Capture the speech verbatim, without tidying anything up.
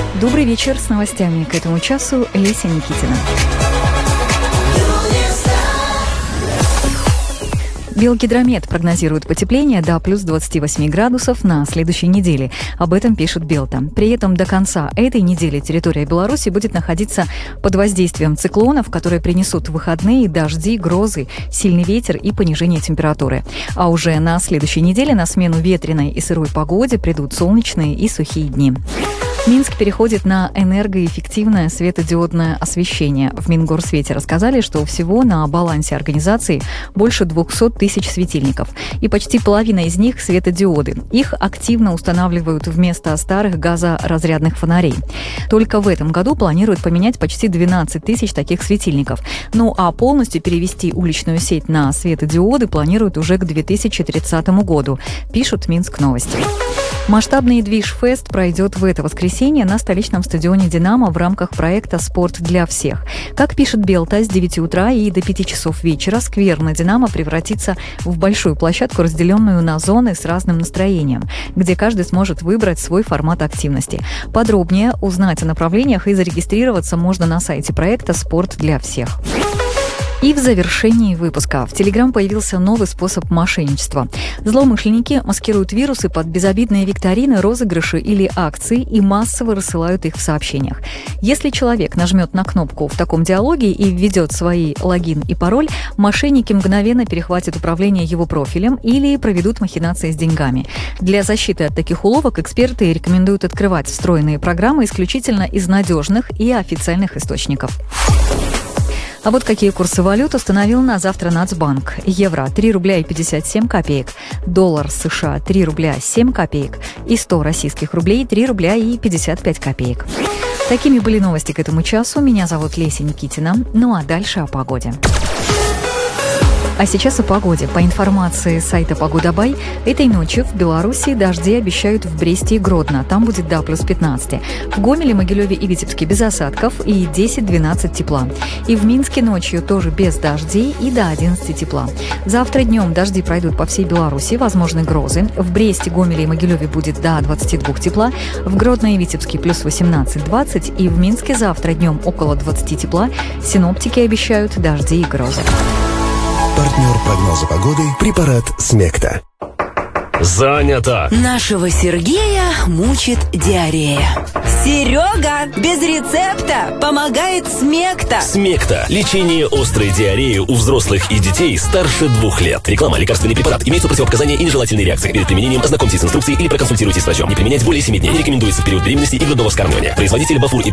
Добрый вечер, с новостями к этому часу Леся Никитина. Белгидромет прогнозирует потепление до плюс двадцати восьми градусов на следующей неделе. Об этом пишет Белта. При этом до конца этой недели территория Беларуси будет находиться под воздействием циклонов, которые принесут выходные, дожди, грозы, сильный ветер и понижение температуры. А уже на следующей неделе на смену ветреной и сырой погоде придут солнечные и сухие дни. Минск переходит на энергоэффективное светодиодное освещение. В Мингорсвете рассказали, что всего на балансе организации больше двухсот тысяч светильников. И почти половина из них – светодиоды. Их активно устанавливают вместо старых газоразрядных фонарей. Только в этом году планируют поменять почти двенадцать тысяч таких светильников. Ну а полностью перевести уличную сеть на светодиоды планируют уже к две тысячи тридцатому году, пишут Минск новости. Масштабный движ-фест пройдет в это воскресенье на столичном стадионе «Динамо» в рамках проекта «Спорт для всех». Как пишет Белта, с девяти утра и до пяти часов вечера сквер на «Динамо» превратится в большую площадку, разделенную на зоны с разным настроением, где каждый сможет выбрать свой формат активности. Подробнее узнать о направлениях и зарегистрироваться можно на сайте проекта «Спорт для всех». И в завершении выпуска в Telegram появился новый способ мошенничества. Злоумышленники маскируют вирусы под безобидные викторины, розыгрыши или акции и массово рассылают их в сообщениях. Если человек нажмет на кнопку в таком диалоге и введет свои логин и пароль, мошенники мгновенно перехватят управление его профилем или проведут махинации с деньгами. Для защиты от таких уловок эксперты рекомендуют открывать встроенные программы исключительно из надежных и официальных источников. А вот какие курсы валют установил на завтра Нацбанк. Евро – три рубля и пятьдесят семь копеек, доллар США – три рубля семь копеек и сто российских рублей – три рубля и пятьдесят пять копеек. Такими были новости к этому часу. Меня зовут Леся Никитина. Ну а дальше о погоде. А сейчас о погоде. По информации сайта «Погода.бай», этой ночью в Беларуси дожди обещают в Бресте и Гродно. Там будет до плюс пятнадцати. В Гомеле, Могилеве и Витебске без осадков и десять-двенадцать тепла. И в Минске ночью тоже без дождей и до одиннадцати тепла. Завтра днем дожди пройдут по всей Беларуси, возможны грозы. В Бресте, Гомеле и Могилеве будет до двадцати двух тепла. В Гродно и Витебске плюс восемнадцать-двадцать. И в Минске завтра днем около двадцати тепла. Синоптики обещают дожди и грозы. Партнер прогноза погоды – препарат Смекта. Занято! Нашего Сергея мучит диарея. Серега, без рецепта помогает Смекта. Смекта. Лечение острой диареи у взрослых и детей старше двух лет. Реклама. Лекарственный препарат. Имеются противопоказания и нежелательные реакции. Перед применением ознакомьтесь с инструкцией или проконсультируйтесь с врачом. Не применять более семи дней. Не рекомендуется в период беременности и грудного вскармливания. Производитель Бафур и